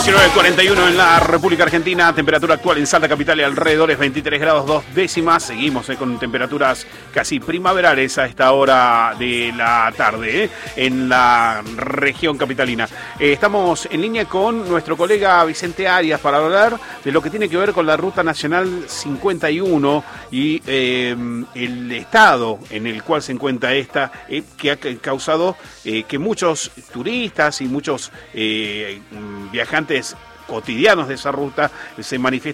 19:41 en la República Argentina, temperatura actual en Salta Capital y alrededores 23 grados 2 décimas. Seguimos con temperaturas casi primaverales a esta hora de la tarde en la región capitalina. Estamos en línea con nuestro colega Vicente Arias para hablar de lo que tiene que ver con la Ruta Nacional 51 y el estado en el cual se encuentra esta, que ha causado que muchos turistas y muchos viajantes cotidianos de esa ruta se manifiesten